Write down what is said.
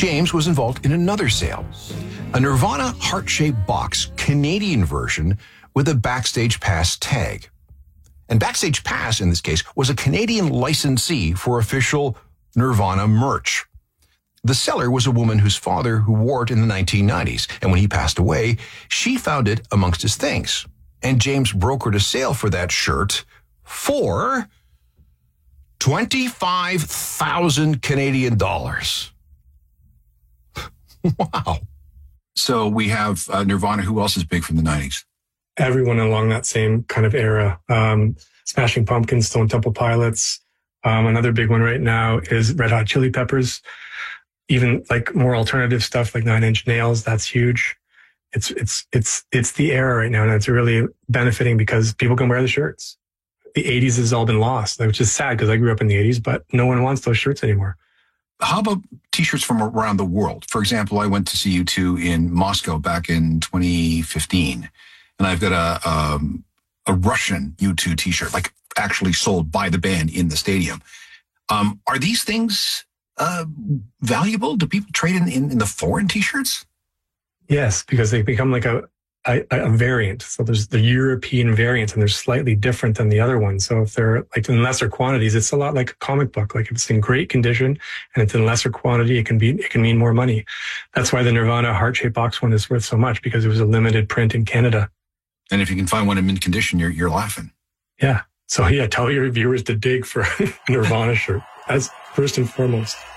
James was involved in another sale, a Nirvana heart-shaped box, Canadian version with a Backstage Pass tag. And Backstage Pass, in this case, was a Canadian licensee for official Nirvana merch. The seller was a woman whose father who wore it in the 1990s, and when he passed away, she found it amongst his things. And James brokered a sale for that shirt for 25,000 Canadian dollars. Wow. So we have Nirvana. Who else is big from the 90s? Everyone along that same kind of era. Smashing Pumpkins, Stone Temple Pilots. Another big one right now is Red Hot Chili Peppers. Even like more alternative stuff like Nine Inch Nails. That's huge. It's the era right now, and it's really benefiting because people can wear the shirts. The 80s has all been lost, which is sad because I grew up in the 80s, but no one wants those shirts anymore. How about T-shirts from around the world? For example, I went to see U2 in Moscow back in 2015, and I've got a Russian U2 T-shirt, like actually sold by the band in the stadium. Are these things valuable? Do people trade in the foreign T-shirts? Yes, because they become like a variant. So there's the European variants, and they're slightly different than the other ones. So if they're like in lesser quantities, it's a lot like a comic book. Like if it's in great condition and it's in lesser quantity, it can mean more money. That's why the Nirvana heart-shaped box one is worth so much, because it was a limited print in Canada. And if you can find one in mint condition, you're laughing. Yeah. So yeah, tell your viewers to dig for a Nirvana shirt as first and foremost.